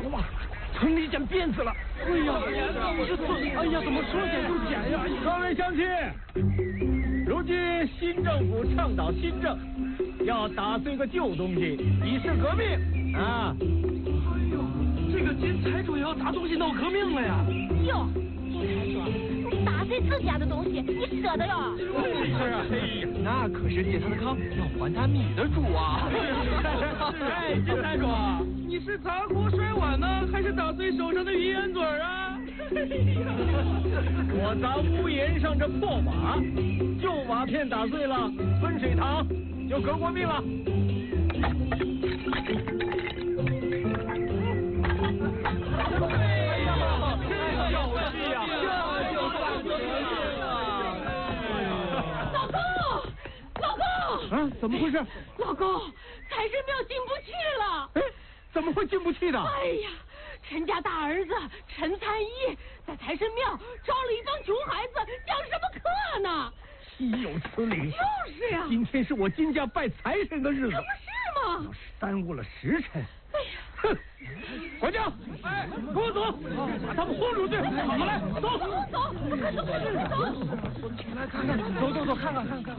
哇，村里剪辫子了！哎呀，哎呀，怎么说剪就剪呀？ 各位乡亲，如今新政府倡导新政，要打碎个旧东西，以示革命啊！ 哎呦，这个金财主也要打东西闹革命了呀！ 哟，金财主，你打碎自家的东西，你舍得哟？ 是啊，哎呀，那可是借他的糠，要还他米的主啊！哎，金财主，你是砸锅摔碗呢，还是打碎手上的鱼烟嘴啊？ 我砸屋檐上这破瓦，旧瓦片打碎了，分水塘就革过命了。 哎呀，真有戏呀！这就算革命了。 老公，老公！ 啊，怎么回事？ 老公，财神庙进不去了。 哎，怎么会进不去的？ 哎呀，陈家大儿子陈参一在财神庙招了一帮穷孩子，讲什么课呢？ 岂有此理！ 就是呀， 今天是我金家拜财神的日子， 可不是吗？ 要是耽误了时辰， 哎呀， 哼！管家，哎，跟我走，把他们轰出去！好了，来，走， 走，快走！ 起来看看，走，看看。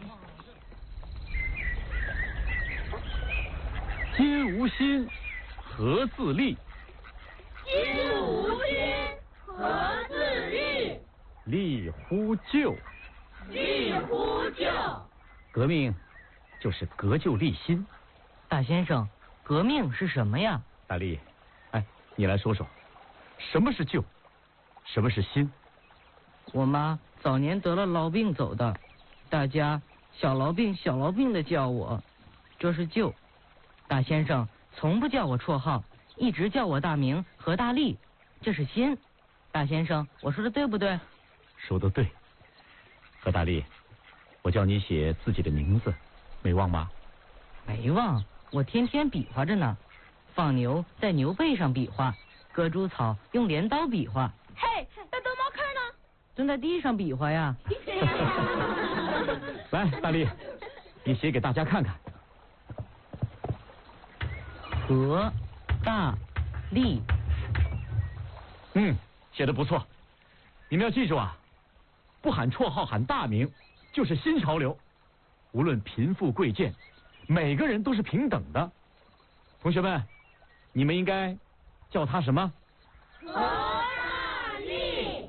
今无心，何自立？ 今无心，何自立？ 立乎旧。 立乎旧。 革命就是革旧立新。大先生，革命是什么呀？ 大力，哎，你来说说，什么是旧，什么是新？ 我妈早年得了痨病走的，大家小痨病的叫我，这是旧。大先生从不叫我绰号，一直叫我大名何大力，这是新。大先生，我说的对不对？ 说得对。何大力，我叫你写自己的名字，没忘吗？ 没忘，我天天比划着呢。放牛在牛背上比划，割猪草用镰刀比划。 嘿，那蹲茅坑呢？ 蹲在地上比划呀。 来，大力，你写给大家看看。 何大力。 写得不错。你们要记住啊，不喊绰号喊大名就是新潮流，无论贫富贵贱，每个人都是平等的。同学们，你们应该叫他什么？ 何大力。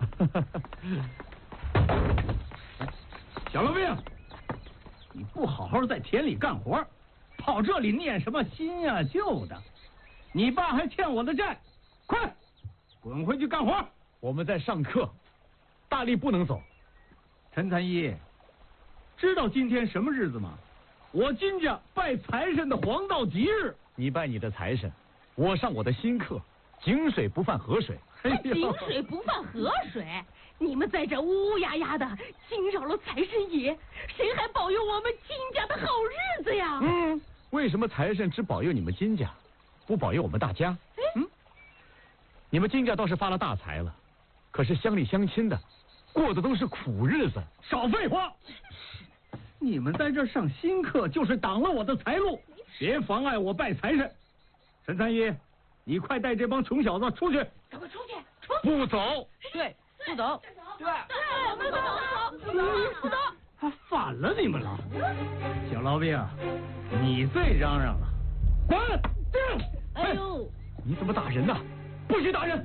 小痨病，你不好好在田里干活，跑这里念什么新呀旧的？你爸还欠我的债，快滚回去干活！我们在上课，大力不能走。陈参一，知道今天什么日子吗？我金家拜财神的黄道吉日。你拜你的财神，我上我的新课，井水不犯河水。 井水不犯河水，你们在这乌乌呀呀的惊扰了财神爷，谁还保佑我们金家的好日子呀？ 为什么财神只保佑你们金家，不保佑我们大家？你们金家倒是发了大财了，可是乡里乡亲的过的都是苦日子。少废话！你们在这上新课，就是挡了我的财路，别妨碍我拜财神。陈参一，你快带这帮穷小子出去！ 赶快出去！ 不走！ 对，不走。 对，不走！ 反了你们了！小痨病，你最嚷嚷了，滚！ 哎呦， 你怎么打人呢？不许打人！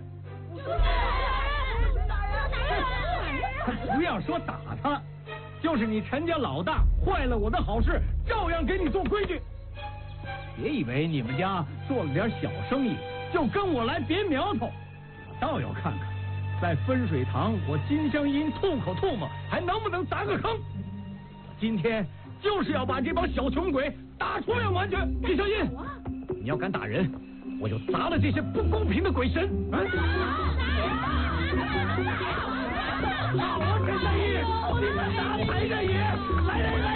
不要说打他，就是你陈家老大坏了我的好事，照样给你做规矩。别以为你们家做了点小生意就跟我来别苗头，我倒要看看在分水塘我金香音吐口唾沫还能不能砸个坑。今天就是要把这帮小穷鬼打出两完去。金香音，你要敢打人，我就砸了这些不公平的鬼神！好啊，陈三一，你们打财神爷！来！